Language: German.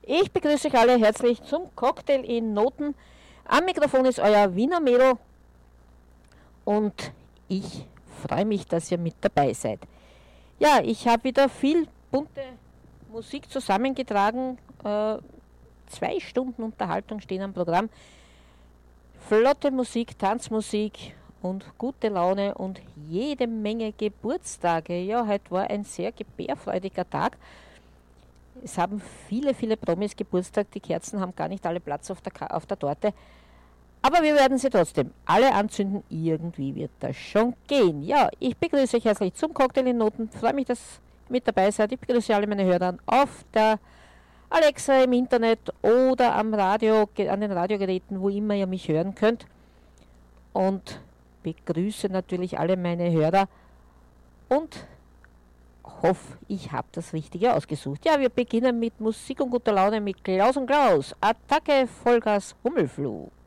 Ich begrüße euch alle herzlich zum Cocktail in Noten. Am Mikrofon ist euer Wiener Mädel und ich freue mich, dass ihr mit dabei seid. Ja, ich habe wieder viel bunte Musik zusammengetragen. 2 Stunden Unterhaltung stehen am Programm. Flotte Musik, Tanzmusik und gute Laune und jede Menge Geburtstage. Ja, heute war ein sehr gebärfreudiger Tag. Es haben viele Promis Geburtstag. Die Kerzen haben gar nicht alle Platz auf der Torte. Aber wir werden sie trotzdem alle anzünden. Irgendwie wird das schon gehen. Ja, ich begrüße euch herzlich zum Cocktail in Noten. Freue mich, dass ihr mit dabei seid. Ich begrüße alle meine Hörer auf der Alexa im Internet oder am Radio, an den Radiogeräten, wo immer ihr mich hören könnt. Und begrüße natürlich alle meine Hörer und hoffe, ich habe das Richtige ausgesucht. Ja, wir beginnen mit Musik und guter Laune mit Klaus und Klaus. Attacke, Vollgas, Hummelflug.